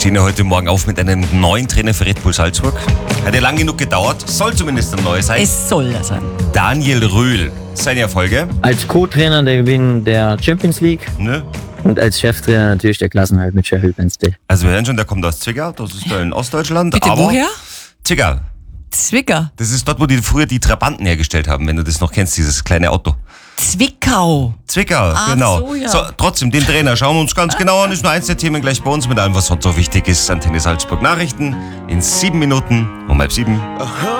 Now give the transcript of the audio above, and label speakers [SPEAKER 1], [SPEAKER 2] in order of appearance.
[SPEAKER 1] stehen ja heute Morgen auf mit einem neuen Trainer für Red Bull Salzburg. Hat ja lang genug gedauert, soll zumindest ein neues sein.
[SPEAKER 2] Es soll er sein.
[SPEAKER 1] Daniel Röhl, seine Erfolge.
[SPEAKER 3] Als Co-Trainer der Gewinn der Champions League
[SPEAKER 1] Ne?
[SPEAKER 3] und als Cheftrainer natürlich der Klassenhalt mit Sheffield Wednesday.
[SPEAKER 1] Also wir hören schon, der kommt aus Zwickau, das ist da in Ostdeutschland.
[SPEAKER 2] Bitte,
[SPEAKER 1] aber
[SPEAKER 2] woher?
[SPEAKER 1] Zwickau,
[SPEAKER 2] Zwickau.
[SPEAKER 1] das ist dort, wo die früher die Trabanten hergestellt haben, wenn du das noch kennst, dieses kleine Auto.
[SPEAKER 2] Zwickau.
[SPEAKER 1] Zwickau,
[SPEAKER 2] Ach
[SPEAKER 1] genau.
[SPEAKER 2] so, ja.
[SPEAKER 1] So, trotzdem, den Trainer schauen wir uns ganz genau an. Ist nur eins der Themen gleich bei uns mit allem, was sonst so wichtig ist. Antenne Salzburg Nachrichten in 7 Minuten um 6:30.